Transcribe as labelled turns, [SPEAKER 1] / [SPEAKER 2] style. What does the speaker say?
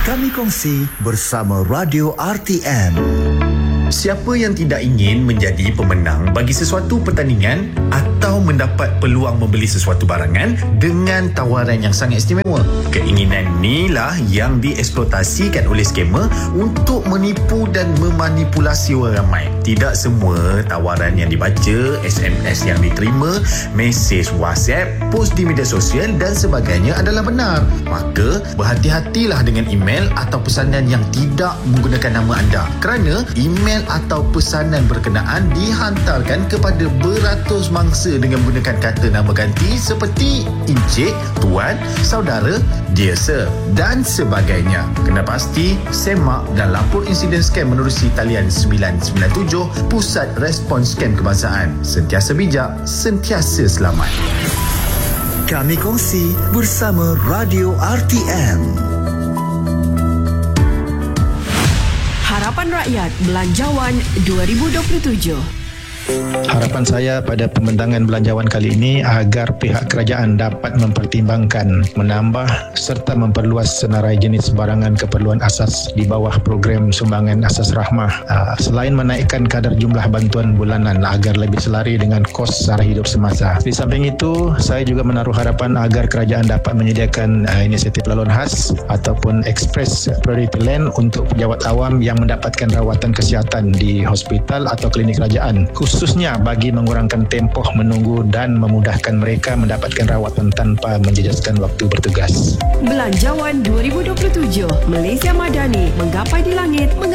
[SPEAKER 1] Kami kongsi bersama Radio RTM.
[SPEAKER 2] Siapa yang tidak ingin menjadi pemenang bagi sesuatu pertandingan atau mendapat peluang membeli sesuatu barangan dengan tawaran yang sangat istimewa? Keinginan inilah yang dieksploitasikan oleh skamer untuk menipu dan memanipulasi orang ramai. Tidak semua tawaran yang dibaca, SMS yang diterima, mesej WhatsApp, post di media sosial dan sebagainya adalah benar. Maka berhati-hatilah dengan email atau pesanan yang tidak menggunakan nama anda, kerana email atau pesanan berkenaan dihantarkan kepada beratus mangsa dengan menggunakan kata nama ganti seperti Encik, Tuan, Saudara, Dear Sir dan sebagainya. Kena pasti semak dan lapor insiden scam menerusi talian 997 Pusat Respons Scam Kebangsaan. Sentiasa bijak, sentiasa selamat.
[SPEAKER 1] Kami kongsi bersama Radio RTM.
[SPEAKER 3] Harapan Rakyat Belanjawan 2027.
[SPEAKER 4] Harapan saya pada pembentangan belanjawan kali ini agar pihak kerajaan dapat mempertimbangkan menambah serta memperluas senarai jenis barangan keperluan asas di bawah program sumbangan asas rahmah, selain menaikkan kadar jumlah bantuan bulanan agar lebih selari dengan kos sara hidup semasa. Di samping itu, saya juga menaruh harapan agar kerajaan dapat menyediakan inisiatif laluan khas ataupun express priority land untuk pejabat awam yang mendapatkan rawatan kesihatan di hospital atau klinik kerajaan, khususnya bagi mengurangkan tempoh menunggu dan memudahkan mereka mendapatkan rawatan tanpa menjejaskan waktu bertugas.
[SPEAKER 3] Belanjawan 2027, Malaysia Madani menggapai di langit.